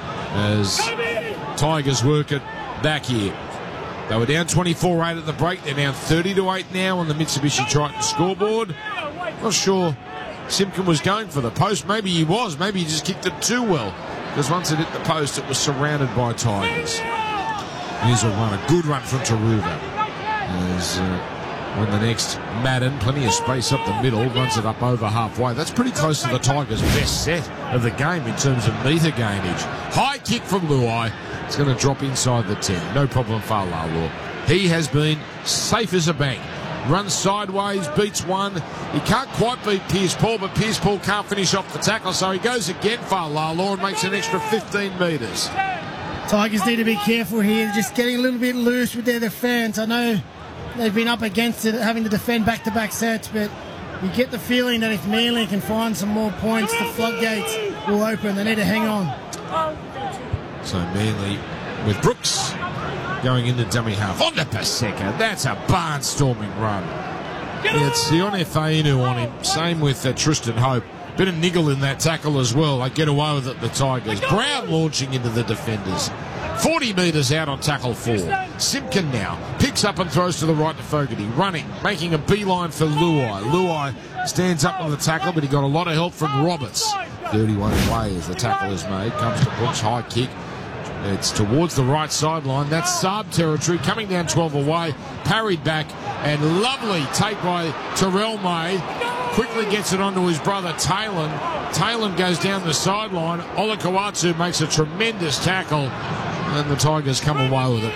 S1: as Tigers work it back here. They were down 24-8 at the break. They're down 30-8 now on the Mitsubishi Triton scoreboard. Not sure Simpkin was going for the post. Maybe he was. Maybe he just kicked it too well, because once it hit the post, it was surrounded by Tigers. Here's a run. A good run from Taruva. As when the next Madden, plenty of space up the middle, runs it up over halfway. That's pretty close to the Tigers' best set of the game in terms of metre gainage. High kick from Luai. It's going to drop inside the 10. No problem, Faulalo. He has been safe as a bank. Runs sideways, beats one. He can't quite beat Pierce Paul, but Pierce Paul can't finish off the tackle, so he goes again, Faulalo, and makes an extra 15 metres.
S2: Tigers need to be careful here, just getting a little bit loose with their defence. I know they've been up against it, having to defend back-to-back sets, but you get the feeling that if Manly can find some more points, the floodgates will open. They need to hang on.
S1: So Manly with Brooks going into dummy half. On to Paseka. That's a barnstorming run. Yeah, it's Sione Fainu on him. Same with Tristan Hope. Bit of niggle in that tackle as well. They get away with it, the Tigers. Brown launching into the defenders. 40 metres out on tackle 4. Simpkin now picks up and throws to the right to Fogarty. Running, making a beeline for Luai. Luai stands up on the tackle, but he got a lot of help from Roberts. 31 away as the tackle is made. Comes to Brooks, high kick. It's towards the right sideline. That's Saab territory. Coming down 12 away. Parried back. And lovely take by Terrell May. Quickly gets it onto his brother Talon. Talon goes down the sideline. Olakau'atu makes a tremendous tackle. And the Tigers come away with it.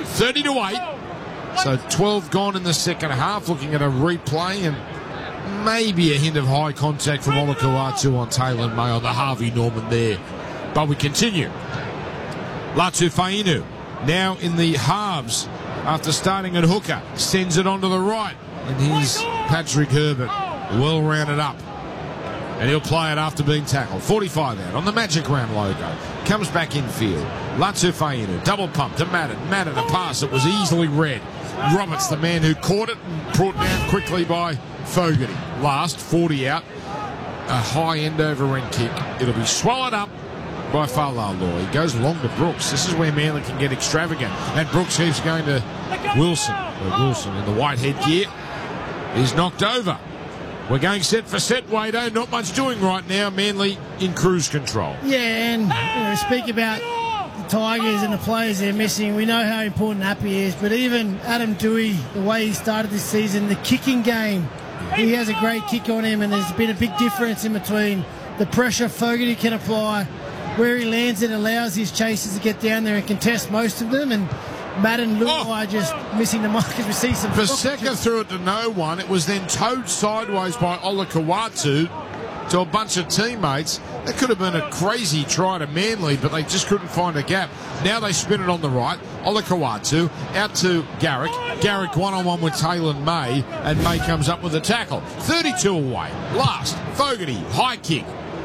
S1: 30-8. So 12 gone in the second half. Looking at a replay and maybe a hint of high contact from Olakau'atu on Talon May on the Harvey Norman there. But we continue. Latu Fainu now in the halves after starting at hooker. Sends it onto the right. And here's Patrick Herbert. Well rounded up. And he'll play it after being tackled. 45 out on the Magic Round logo. Comes back infield. Latu Fainu. Double pump to Madden. Madden, a pass that was easily read. Roberts, the man who caught it and brought down quickly by Fogarty. Last, 40 out. A high end over end kick. It'll be swallowed up by Faulalo. He goes long to Brooks. This is where Manly can get extravagant. And Brooks keeps going to Wilson. Wilson in the white headgear is knocked over. We're going set for set, Wado. Not much doing right now. Manly in cruise control.
S2: Yeah, and speak about the Tigers and the players they're missing. We know how important Appy is, but even Adam Dewey, the way he started this season, the kicking game, he has a great kick on him, and there's been a big difference in between the pressure Fogarty can apply. Where he lands it allows his chasers to get down there and contest most of them, and Madden Luai just missing the mark as we see some...
S1: Paseka threw it to no one. It was then towed sideways by Olakau'atu to a bunch of teammates. That could have been a crazy try to Manly, but they just couldn't find a gap. Now they spin it on the right. Olakau'atu out to Garrick. Garrick one-on-one with Taylor May, and May comes up with a tackle. 32 away. Last, Fogarty, high kick.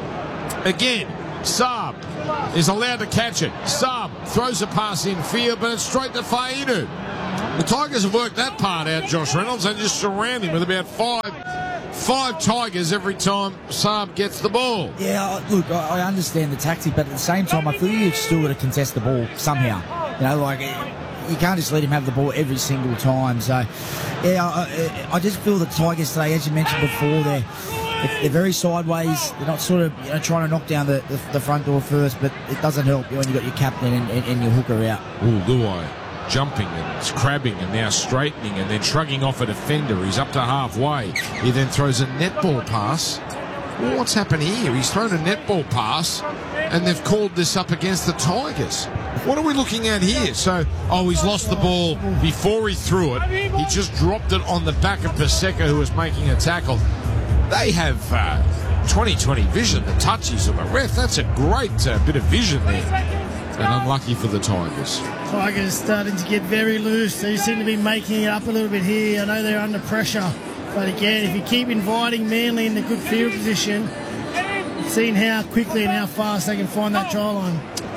S1: Again, Saab is allowed to catch it. Saab throws a pass in field, but it's straight to Fa'inu. The Tigers have worked that part out, Josh Reynolds. They just surround him with about five Tigers every time Saab gets the ball.
S3: Yeah, look, I understand the tactic, but at the same time, I feel you've still got to contest the ball somehow. You know, like, you can't just let him have the ball every single time. So, yeah, I just feel the Tigers today, as you mentioned before, they're very sideways. They're not sort of trying to knock down the front door first, but it doesn't help when you've got your captain and your hooker out.
S1: Ooh, Luai jumping and crabbing and now straightening and then shrugging off a defender. He's up to halfway. He then throws a netball pass. Well, what's happened here? He's thrown a netball pass and they've called this up against the Tigers. What are we looking at here? So, he's lost the ball before he threw it. He just dropped it on the back of Paseka, who was making a tackle. They have 20/20 vision, the touchies of the ref. That's a great bit of vision there. And unlucky for the Tigers.
S2: Tigers starting to get very loose. They seem to be making it up a little bit here. I know they're under pressure. But again, if you keep inviting Manly in the good field position, seeing how quickly and how fast they can find that try line.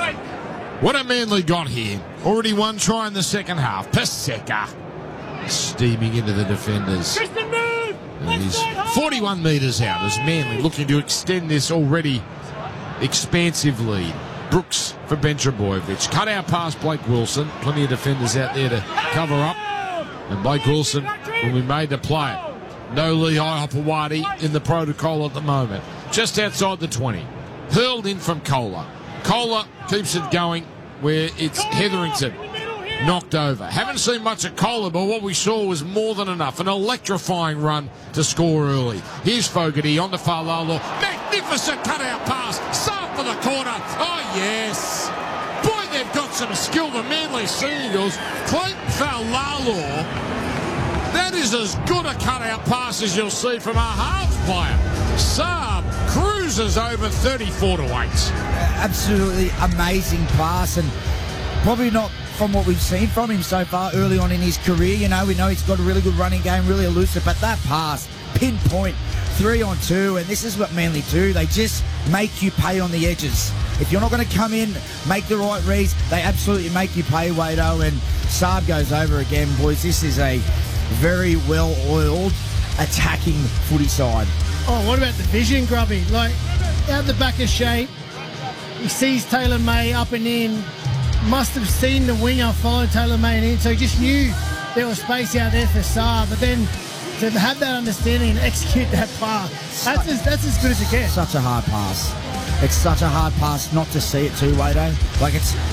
S1: What have Manly got here? Already one try in the second half. Paseka steaming into the defenders. And he's 41 metres out as Manly looking to extend this already expansive lead. Brooks for Ben Trebojevic. Cut out past Blake Wilson. Plenty of defenders out there to cover up. And Blake Wilson will be made to play it. No Lehigh Hopewadi in the protocol at the moment. Just outside the 20. Hurled in from Kohler. Kohler keeps it going where it's Hetherington knocked over. Haven't seen much of Kohler, but what we saw was more than enough. An electrifying run to score early. Here's Fogarty on to Fa'alalo. Magnificent cutout pass. Saab for the corner. Oh, yes. Boy, they've got some skill, the Manly Sea Eagles. Clayton Fa'alalo. That is as good a cutout pass as you'll see from a half player. Saab cruises over 34 to 8.
S3: Absolutely amazing pass, and probably not from what we've seen from him so far early on in his career. You know, we know he's got a really good running game, really elusive, but that pass, pinpoint, 3-on-2, and this is what Manly do. They just make you pay on the edges. If you're not going to come in, make the right reads, they absolutely make you pay, Wado, and Saab goes over again. Boys, this is a very well-oiled attacking footy side.
S2: Oh, what about the vision, Grubby? Like, out the back of shape, he sees Taylor May up and in, must have seen the winger follow Taylor May in, so he just knew there was space out there for Saab, but then to have that understanding and execute that pass, that's as good as it gets.
S3: Such a hard pass. It's such a hard pass not to see it too, Wado. Like,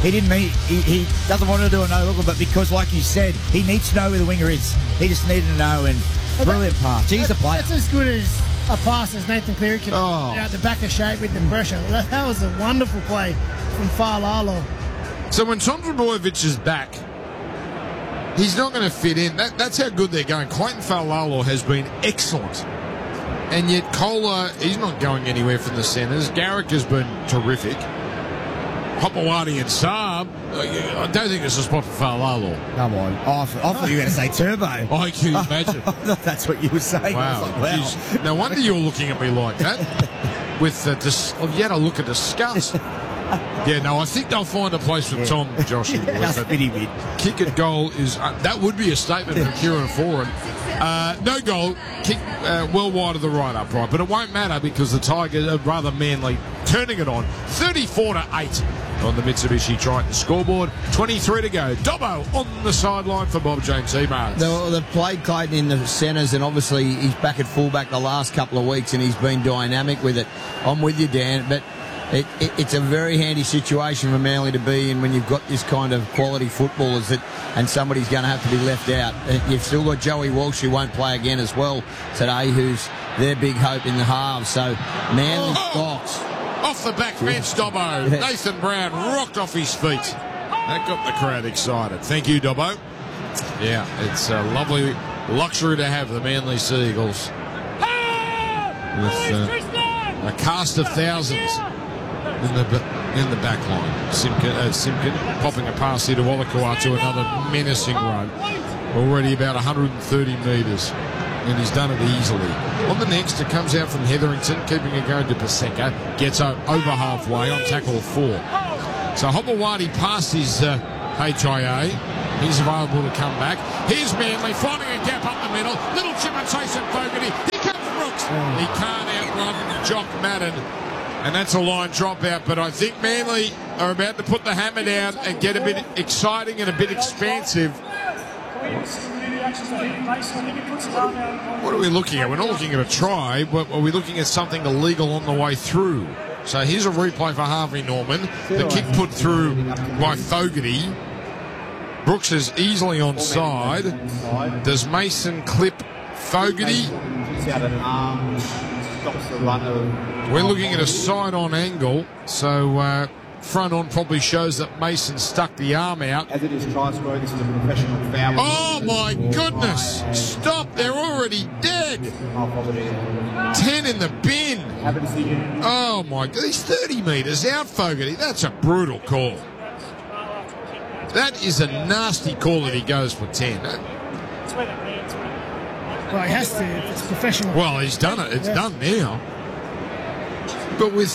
S3: he doesn't want to do a no-looker, but because, like you said, he needs to know where the winger is. He just needed to know, and brilliant pass. He's a player.
S2: That's as good as a pass as Nathan Cleary can out the back of shape with the pressure. That was a wonderful play from Fa'alalo.
S1: So when Tom Trebojevic is back, he's not going to fit in. That's how good they're going. Clayton Fa'alalo has been excellent. And yet Kohler, he's not going anywhere from the centres. Garrick has been terrific. Hopewadi and Saab, I don't think there's a spot for Fa'alalo.
S3: Come on. I thought you were going to say Turbo.
S1: I can imagine.
S3: That's what you were saying.
S1: Wow.
S3: I was like, wow.
S1: No wonder you're looking at me like that. With you had a look of disgust. Yeah, no, I think they'll find a place for Tom, Josh. Kick at goal is... that would be a statement from Kieran Foran. No goal, kick well wide of the right upright, but it won't matter because the Tigers are rather Manly turning it on. 34-8 on the Mitsubishi Triton scoreboard. 23 to go. Dobbo on the sideline for Bob James Emars.
S4: They've played Clayton in the centres, and obviously he's back at fullback the last couple of weeks, and he's been dynamic with it. I'm with you, Dan, but it's a very handy situation for Manly to be in when you've got this kind of quality footballers and somebody's going to have to be left out. You've still got Joey Walsh, who won't play again as well today, who's their big hope in the halves. So Manly Stocks.
S1: Off the back bench, Dobbo. Nathan Brown rocked off his feet. That got the crowd excited. Thank you, Dobbo. Yeah, it's a lovely luxury to have the Manly Seagulls. With a cast of thousands in the back line. Simpkin popping a pass here to Olakau'atu, another menacing run. Already about 130 metres, and he's done it easily. On the next, it comes out from Hetherington, keeping it going to Paseka. Gets over halfway on tackle 4. So Hopewadi passed his HIA. He's available to come back. Here's Manly finding a gap up the middle. Little chip and chase at Fogarty. Here comes Brooks. He can't outrun Jock Madden. And that's a line dropout, but I think Manly are about to put the hammer down and get a bit exciting and a bit expansive. What are we looking at? We're not looking at a try, but are we looking at something illegal on the way through? So here's a replay for Harvey Norman. The kick put through by Fogarty. Brooks is easily onside. Does Mason clip Fogarty? We're looking at a side-on angle, so front on probably shows that Mason stuck the arm out.
S7: As it is try scoring, this is a professional foul.
S1: Oh my goodness! Stop! They're already dead. 10 in the bin. Oh my God! He's 30 metres out, Fogarty. That's a brutal call. That is a nasty call that he goes for 10.
S2: Well, he has to if it's professional.
S1: Well, he's done it. It's done now. But with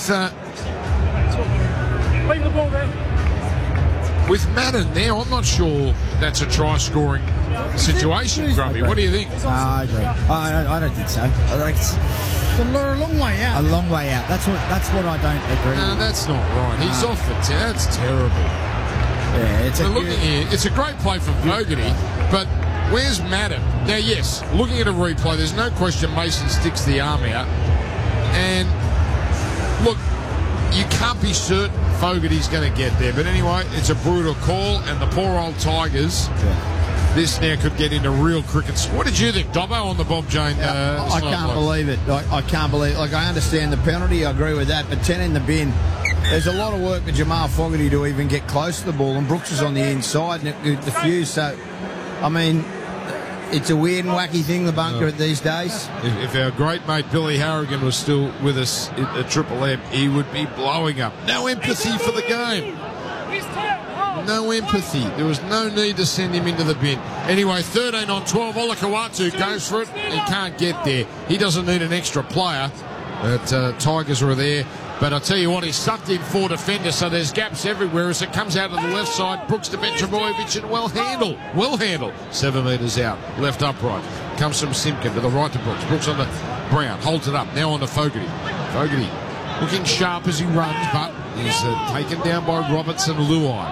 S1: Madden there, I'm not sure that's a try-scoring situation, Grubby. What do you think?
S3: I agree. I don't think so. I think it's
S2: a long way out.
S3: A long way out. That's what I don't agree with.
S1: No, that's not right. He's off the 10. That's terrible.
S3: Yeah,
S1: it's a great play from Fogarty, but where's Madden? Now, yes, looking at a replay, there's no question Mason sticks the arm out. And, look, you can't be certain Fogarty's going to get there. But anyway, it's a brutal call, and the poor old Tigers, this now could get into real cricket. What did you think, Dobbo, on the Bob Jane?
S4: I can't believe it. I can't believe it. Like, I understand the penalty, I agree with that, but 10 in the bin. There's a lot of work for Jamal Fogarty to even get close to the ball, and Brooks is on the inside and it diffused. So, I mean, it's a weird and wacky thing, the bunker these days.
S1: If our great mate Billy Harrigan was still with us at Triple M, he would be blowing up. No empathy for the game. No empathy. There was no need to send him into the bin. Anyway, 13 on 12. Olakau'atu goes for it. He can't get there. He doesn't need an extra player. But Tigers are there. But I tell you what, he's sucked in 4 defenders, so there's gaps everywhere as it comes out to the left side. Brooks to Benjamovic and well handled. 7 metres out, left upright. Comes from Simpkin to the right to Brooks. Brooks on the Brown, holds it up, now on to Fogarty. Fogarty looking sharp as he runs, but he's taken down by Robertson Luai.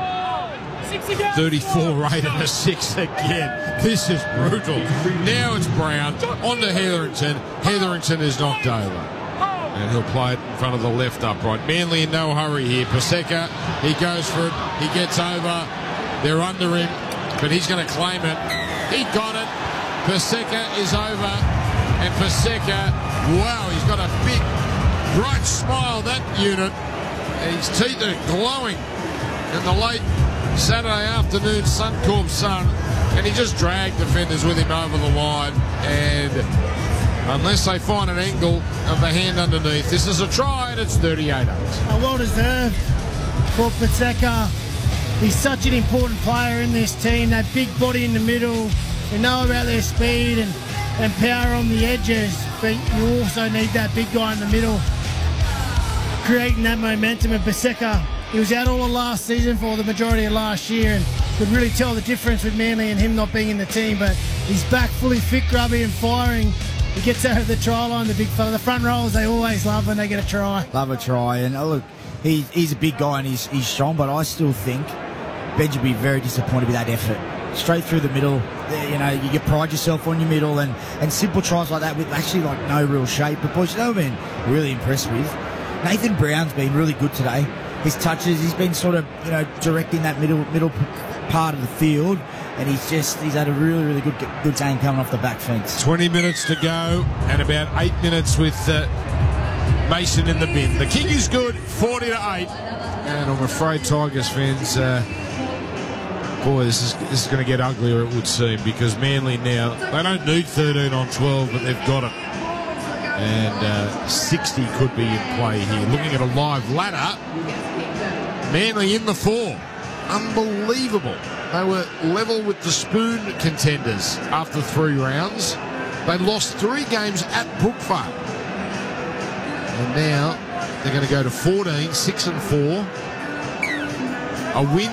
S1: 34 rate and a 6 again. This is brutal. Now it's Brown, on to Hetherington. Hetherington is knocked over. And he'll play it in front of the left upright. Manly in no hurry here. Paseka, he goes for it. He gets over. They're under him, but he's going to claim it. He got it. Paseka is over. And Paseka, wow, he's got a big, bright smile, that unit. His teeth are glowing in the late Saturday afternoon Suncorp sun. And he just dragged defenders with him over the line. And unless they find an angle of the hand underneath, this is a try and it's 38-8.
S2: Well deserved for Paseka. He's such an important player in this team. That big body in the middle. We know about their speed and power on the edges, but you also need that big guy in the middle creating that momentum. And Paseka, he was out all of last season for the majority of last year and could really tell the difference with Manly and him not being in the team, but he's back fully fit, Grubby, and firing. He gets out of the try line, the big fella. The front rows, they always love when they get a try.
S3: Love a try. And look, he's a big guy and he's strong, but I still think Benji will be very disappointed with that effort. Straight through the middle. You know, you pride yourself on your middle and simple tries like that with actually like no real shape. But boys, you know what I've been really impressed with? Nathan Brown's been really good today. His touches, he's been sort of, directing that middle part of the field, and he's had a really, really good game coming off the back fence.
S1: 20 minutes to go, and about 8 minutes with Mason in the bin. The kick is good, 40-8, and I'm afraid Tigers fans, this is going to get uglier, it would seem, because Manly now, they don't need 13 on 12, but they've got it. And 60 could be in play here. Looking at a live ladder, Manly in the 4. Unbelievable. They were level with the Spoon contenders after 3 rounds. They lost 3 games at Brookfarm. And now they're going to go to 14, 6-4. A win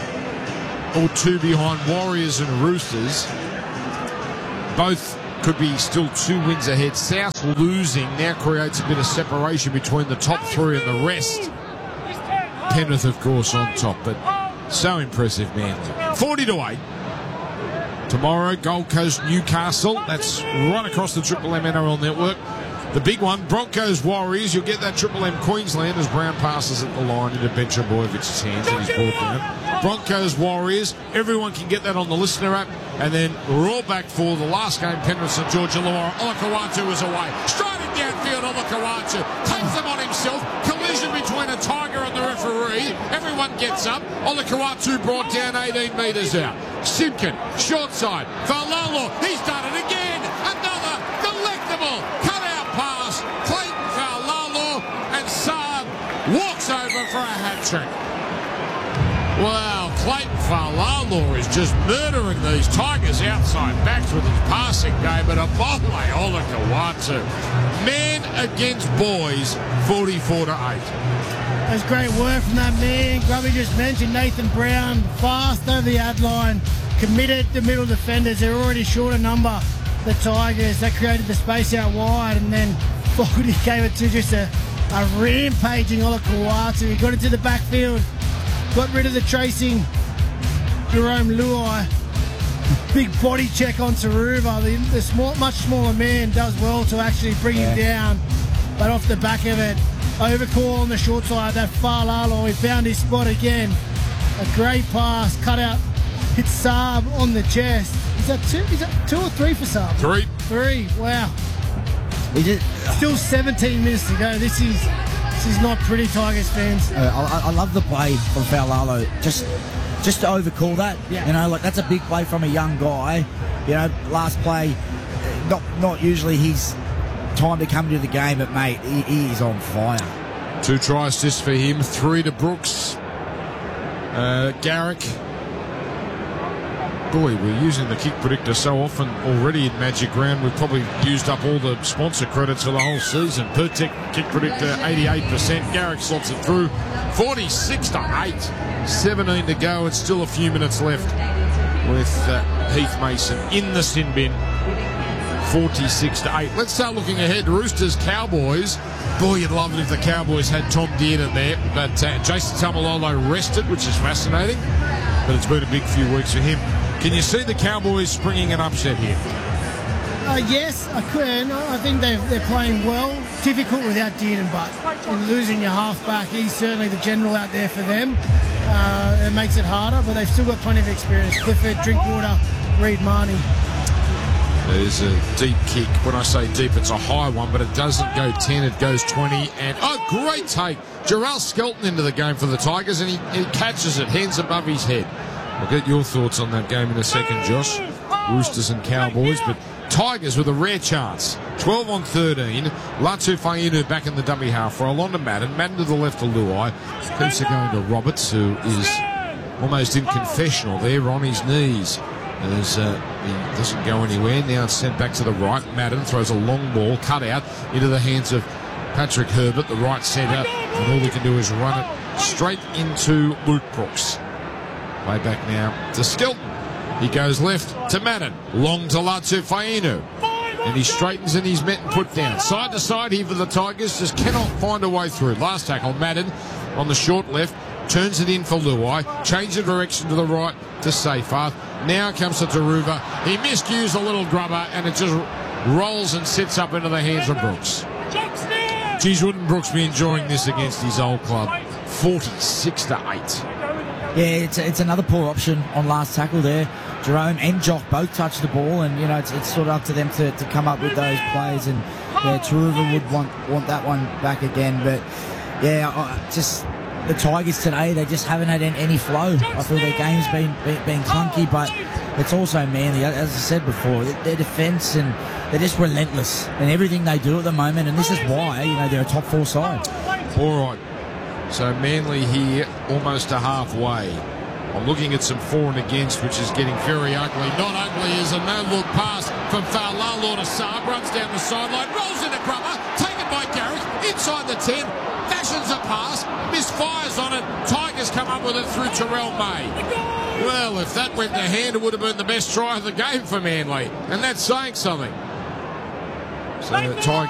S1: or 2 behind Warriors and Roosters. Both could be still 2 wins ahead. South losing now creates a bit of separation between the top 3 and the rest. Penrith, of course, on top, but so impressive, Manly. 40-8. Tomorrow, Gold Coast, Newcastle. That's right across the Triple M NRL network. The big one, Broncos, Warriors. You'll get that Triple M Queensland as Brown passes at the line into Ben Trbojevich's hands and he's brought down. Broncos, Warriors. Everyone can get that on the listener app. And then we're all back for the last game, Penrith St George Illawarra. Olakau'atu is away. Striding downfield, Olakau'atu takes them on himself. Collision between a Tiger and the referee. Everyone gets up. Olakau'atu brought down 18 metres out. Simpkin, short side. Valalo, he's done it again. Another delectable cut-out pass. Clayton Valalo, and Saab walks over for a hat-trick. Wow, Clayton Falalo is just murdering these Tigers outside backs with his passing game, but a Mole Olakau'atu. Man against boys, 44-8.
S2: That's great work from that man. Grubby just mentioned Nathan Brown, fast over the ad line, committed to middle defenders. They're already short a number, the Tigers. That created the space out wide, and then Fogarty gave it to just a rampaging Olakau'atu. He got into the backfield. Got rid of the tracing Jerome Luai. Big body check on Saruva. The much smaller man does well to actually bring him down. But off the back of it, overcall on the short side. That Falalo, he found his spot again. A great pass, cut out, hit Saab on the chest. Is that 2? Is that 2 or 3 for Saab? 3. Wow. Still 17 minutes to go. This is not pretty, Tigers fans.
S3: I love the play from Falalo. Just to overcall that. Yeah. That's a big play from a young guy. Last play, not usually his time to come into the game, but mate, he is on fire.
S1: 2 try assists for him, 3 to Brooks. Garrick. Boy, we're using the kick predictor so often already in Magic Round. We've probably used up all the sponsor credits for the whole season. Pertec kick predictor 88%. Garrick slots it through 46-8. 17 to go. It's still a few minutes left with Heath Mason in the sin bin. 46-8. Let's start looking ahead. Roosters, Cowboys. Boy, you'd love it if the Cowboys had Tom Dearden there. But Jason Tamalolo rested, which is fascinating. But it's been a big few weeks for him. Can you see the Cowboys springing an upset here?
S2: Yes, I can. I think they're playing well. Difficult without Dearden, but losing your halfback, he's certainly the general out there for them. It makes it harder, but they've still got plenty of experience. Clifford, Drinkwater, Reid Marnie.
S1: There's a deep kick. When I say deep, it's a high one, but it doesn't go 10, it goes 20. And, great take. Jarrell Skelton into the game for the Tigers, and he catches it, hands above his head. I'll get your thoughts on that game in a second, Josh. Roosters and Cowboys, but Tigers with a rare chance. 12 on 13. Latu Fainu back in the dummy half for Alonda Madden. Madden to the left to Luai. Keeps it going to Roberts, who is almost in confessional there on his knees. As he doesn't go anywhere. Now it's sent back to the right. Madden throws a long ball, cut out into the hands of Patrick Herbert, the right centre. And all he can do is run it straight into Luke Brooks. Way back now to Skelton. He goes left to Madden. Long to Latu Fainu. And he straightens and he's met and put down. Side to side here for the Tigers. Just cannot find a way through. Last tackle, Madden on the short left. Turns it in for Luai. Change the direction to the right to Seyfarth. Now comes to Taruva. He misused a little grubber and it just rolls and sits up into the hands of Brooks. Geez, wouldn't Brooks be enjoying this against his old club? 46-8.
S3: Yeah, it's another poor option on last tackle there. Jerome and Jock both touched the ball, and you know it's sort of up to them to come up with those plays. And yeah, Taruva would want that one back again. But yeah, just the Tigers today, they just haven't had any flow. I feel their game's been clunky, but it's also Manly. As I said before, their defence, and they're just relentless in everything they do at the moment. And this is why they're a top 4 side.
S1: All right. So Manly here, almost to halfway. I'm looking at some for and against, which is getting very ugly. Not ugly is a no-look pass from Fa'alalo to Saab. Runs down the sideline, rolls into Brummer, taken by Garrick, inside the 10, fashions a pass, misfires on it. Tigers come up with it through Terrell May. Well, if that went to hand, it would have been the best try of the game for Manly. And that's saying something. So the Tigers